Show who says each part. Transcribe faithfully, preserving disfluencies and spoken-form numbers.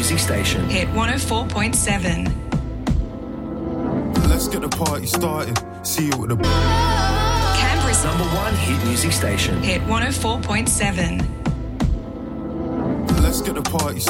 Speaker 1: music station.
Speaker 2: Hit one oh four point seven.
Speaker 3: Let's get the party started. See you with the...
Speaker 2: Canberra's
Speaker 1: Number one hit music station.
Speaker 2: Hit one oh four point seven.
Speaker 3: Let's get the party